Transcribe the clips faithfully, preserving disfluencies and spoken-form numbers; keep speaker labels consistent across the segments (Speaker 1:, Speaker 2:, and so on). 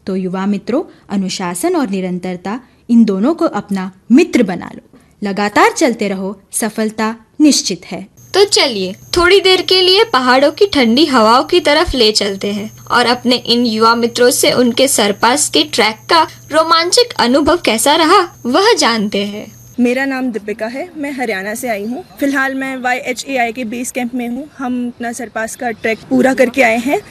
Speaker 1: तो युवा मित्रों, अनुशासन और निरंतरता इन दोनों को अपना मित्र बना लो। लगातार चलते रहो, सफलता निश्चित है।
Speaker 2: तो चलिए थोड़ी देर के लिए पहाड़ों की ठंडी हवाओं की तरफ ले चलते हैं और अपने इन युवा मित्रों से उनके सरपास के ट्रैक का रोमांचक अनुभव कैसा रहा वह जानते हैं।
Speaker 3: मेरा नाम दीपिका है, मैं हरियाणा से आई हूँ। फिलहाल मैं वाई एच ए आई के बेस कैंप में हूँ। हम अपना सरपास का ट्रैक पूरा करके आए हैं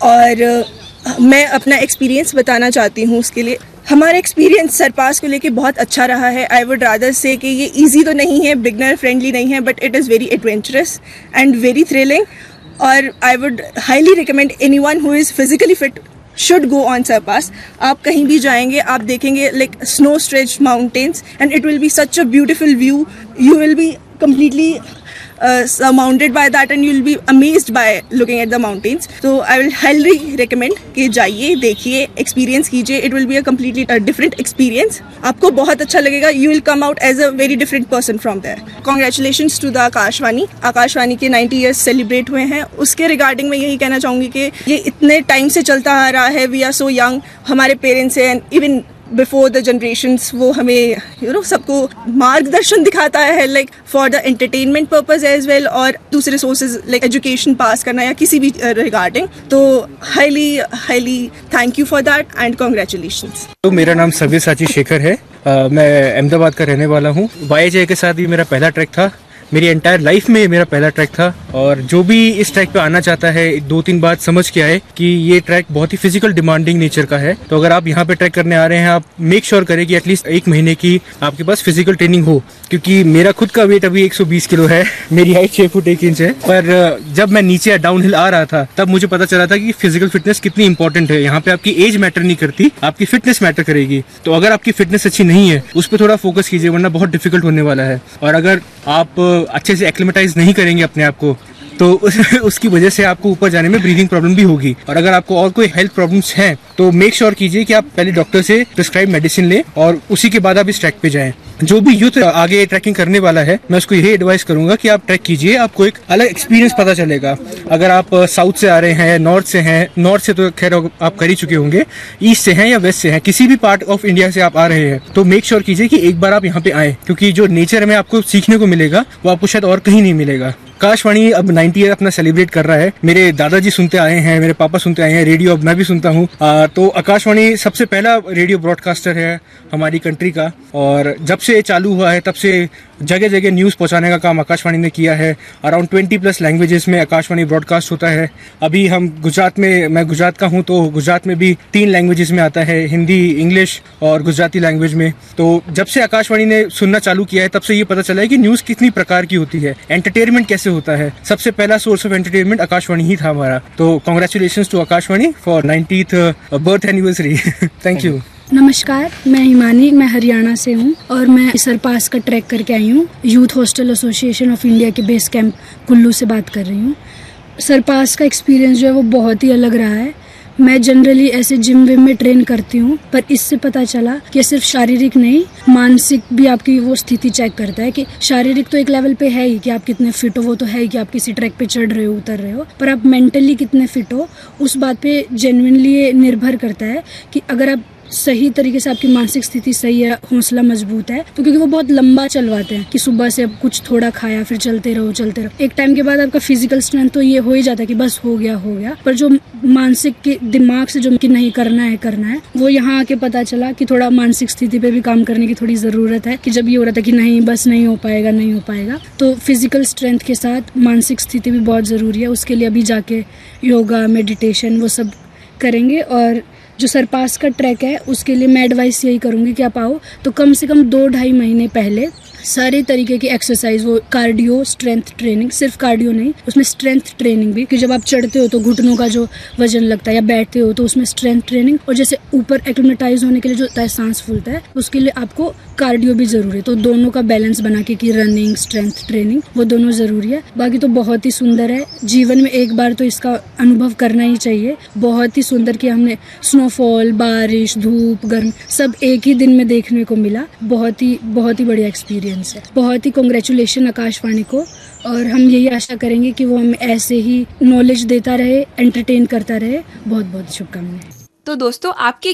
Speaker 3: और मैं अपना एक्सपीरियंस बताना चाहती हूँ। उसके लिए हमारा एक्सपीरियंस सरपास को लेके बहुत अच्छा रहा है। आई वुड रादर से कि ये इजी तो नहीं है, बिगनर फ्रेंडली नहीं है, but it is very adventurous and very thrilling. और I would highly recommend anyone who is physically fit should go on Sarpass. आप कहीं भी जाएंगे, आप देखेंगे like snow stretch mountains and it will be such a beautiful view. You will be completely uh, surrounded by that and you will be amazed by looking at the mountains. So I will highly recommend कि जाइए, देखिए, experience कीजिए. It will be a completely uh, different experience. आपको बहुत अच्छा लगेगा. You will come out as a very different person from there. Congratulations to the Akashvani. Akashvani के ninety years celebrate हुए हैं. उसके regarding मैं यही कहना चाहूँगी कि ये इतने टाइम से चलता आ रहा है. We are so young. हमारे पेरेंट्स हैं and even before the generations वो हमें यू नो सबको मार्गदर्शन दिखाता है like for the entertainment purpose as well और दूसरे सोर्सेज लाइक एजुकेशन पास करना या किसी भी रिगार्डिंग। तो highly highly thank you for that and congratulations.
Speaker 4: तो मेरा नाम सव्यसाची शेखर है। uh, मैं अहमदाबाद का रहने वाला हूँ। वाई एच ए आई के साथ ये मेरा पहला ट्रैक था। मेरी एंटायर लाइफ में मेरा पहला ट्रैक था और जो भी इस ट्रैक पे आना चाहता है दो तीन बात समझ के आए कि ये ट्रैक बहुत ही फिजिकल डिमांडिंग नेचर का है। तो अगर आप यहाँ पे ट्रैक करने आ रहे हैं, आप मेक श्योर करें कि एटलीस्ट एक महीने की आपके पास फिजिकल ट्रेनिंग हो, क्योंकि मेरा खुद का वेट अभी एक सौ बीस किलो है। मेरी हाइट छह फुट एक इंच है। पर जब मैं नीचे डाउन हिल आ रहा था तब मुझे पता चला था कि फिजिकल फिटनेस कितनी इंपॉर्टेंट है। यहाँ पे आपकी एज मैटर नहीं करती, आपकी फिटनेस मैटर करेगी। तो अगर आपकी फिटनेस अच्छी नहीं है उस पर थोड़ा फोकस कीजिए, वरना बहुत डिफिकल्ट होने वाला है। और अगर आप अच्छे से एक्लिमेटाइज नहीं करेंगे अपने आप को तो उस, उसकी वजह से आपको ऊपर जाने में ब्रीदिंग प्रॉब्लम भी होगी। और अगर आपको और कोई हेल्थ प्रॉब्लम्स हैं तो मेक श्योर कीजिए कि आप पहले डॉक्टर से प्रिस्क्राइब मेडिसिन लें और उसी के बाद आप इस ट्रैक पे जाएं। जो भी यूथ आगे ट्रैकिंग करने वाला है मैं उसको यही एडवाइस करूंगा कि आप ट्रैक कीजिए, आपको एक अलग एक्सपीरियंस पता चलेगा। अगर आप साउथ से आ रहे हैं, नॉर्थ से हैं, नॉर्थ से तो खैर आप कर ही चुके होंगे, ईस्ट से हैं या वेस्ट से हैं, किसी भी पार्ट ऑफ इंडिया से आप आ रहे हैं तो मेक श्योर कीजिए कि एक बार आप यहाँ पे आए, क्योंकि जो नेचर में आपको सीखने को मिलेगा वो आपको शायद और कहीं नहीं मिलेगा। आकाशवाणी अब नब्बे ईयर अपना सेलिब्रेट कर रहा है। मेरे दादाजी सुनते आए हैं, मेरे पापा सुनते आए हैं रेडियो, अब मैं भी सुनता हूँ। तो आकाशवाणी सबसे पहला रेडियो ब्रॉडकास्टर है हमारी कंट्री का और जब से चालू हुआ है तब से जगह जगह न्यूज़ पहुंचाने का काम आकाशवाणी ने किया है। अराउंड ट्वेंटी प्लस लैंग्वेजेस में आकाशवाणी ब्रॉडकास्ट होता है। अभी हम गुजरात में, मैं गुजरात का हूं तो गुजरात में भी तीन लैंग्वेजेस में आता है, हिंदी, इंग्लिश और गुजराती लैंग्वेज में। तो जब से आकाशवाणी ने सुनना चालू किया है तब से ये पता चला है कि न्यूज़ कितनी प्रकार की होती है, एंटरटेनमेंट कैसे होता है। सबसे पहला सोर्स ऑफ एंटरटेनमेंट आकाशवाणी ही था हमारा। तो congratulations to Akashvani for ninetieth birth anniversary. Thank you.
Speaker 5: नमस्कार, मैं हिमानी, मैं हरियाणा से हूँ और मैं सरपास का ट्रैक करके आई हूँ। Youth hostel association of India के बेस कैंप कुल्लू से बात कर रही हूँ। सरपास का एक्सपीरियंस जो है वो बहुत ही अलग रहा है। मैं जनरली ऐसे जिम विम में ट्रेन करती हूँ, पर इससे पता चला कि सिर्फ शारीरिक नहीं, मानसिक भी आपकी वो स्थिति चेक करता है कि शारीरिक तो एक लेवल पे है ही कि आप कितने फिट हो, वो तो है ही कि आप किसी ट्रैक पे चढ़ रहे हो, उतर रहे हो, पर आप मेंटली कितने फिट हो उस बात पे जेन्युइनली ये निर्भर करता है कि अगर आप सही तरीके से, आपकी मानसिक स्थिति सही है, हौसला मजबूत है, तो क्योंकि वो बहुत लंबा चलवाते हैं कि सुबह से अब कुछ थोड़ा खाया फिर चलते रहो चलते रहो। एक टाइम के बाद आपका फिजिकल स्ट्रेंथ तो ये हो ही जाता है कि बस हो गया हो गया, पर जो मानसिक के दिमाग से जो कि नहीं करना है करना है, वो यहाँ आके पता चला कि थोड़ा मानसिक स्थिति पे भी काम करने की थोड़ी जरूरत है। कि जब ये हो रहा था कि नहीं बस नहीं हो पाएगा नहीं हो पाएगा तो फिजिकल स्ट्रेंथ के साथ मानसिक स्थिति भी बहुत जरूरी है। उसके लिए अभी जाके योगा, मेडिटेशन वो सब करेंगे। और जो सरपास का ट्रैक है उसके लिए मैं एडवाइस यही करूँगी कि आप आओ तो कम से कम दो ढाई महीने पहले सारे तरीके की एक्सरसाइज, वो कार्डियो, स्ट्रेंथ ट्रेनिंग, सिर्फ कार्डियो नहीं, उसमें स्ट्रेंथ ट्रेनिंग भी, कि जब आप चढ़ते हो तो घुटनों का जो वजन लगता है या बैठते हो तो उसमें स्ट्रेंथ ट्रेनिंग, और जैसे ऊपर एक्लिमेटाइज होने के लिए जो होता है सांस फूलता है उसके लिए आपको कार्डियो भी जरूरी है। तो दोनों का बैलेंस बना के कि रनिंग, स्ट्रेंथ ट्रेनिंग, वो दोनों जरूरी है। बाकी तो बहुत ही सुंदर है, जीवन में एक बार तो इसका अनुभव करना ही चाहिए। बहुत ही सुंदर कि हमने स्नोफॉल, बारिश, धूप, गर्म सब एक ही दिन में देखने को मिला। बहुत ही बहुत ही बढ़िया एक्सपीरियंस है। बहुत ही कांग्रेचुलेशन आकाशवाणी को, और हम यही आशा करेंगे कि वो हमें ऐसे ही नॉलेज देता रहे, एंटरटेन करता रहे। बहुत बहुत शुभकामनाएं।
Speaker 2: तो दोस्तों, आपके